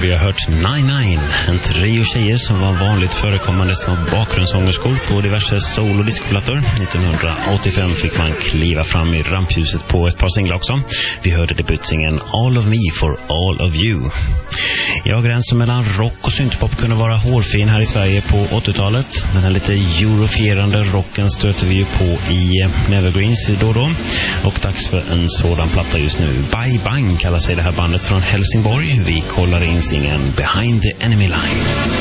vi har hört 99, en trio tjejer som var vanligt förekommande som bakgrundssångerskor på diverse soul- och discoplattor. 1985 fick man kliva fram i rampljuset på ett par singlar också. Vi hörde debutsingen All of Me for All of You. Ja, gränsen mellan rock och syntpop kunde vara hårfin här i Sverige på 80-talet. Den här lite eurofierande rocken stöter vi ju på i Nevergreens då och då. Och dags för en sådan platta just nu. Bye Bang kallar sig det här bandet från Helsingborg. Vi kollar in singeln Behind the Enemy Line.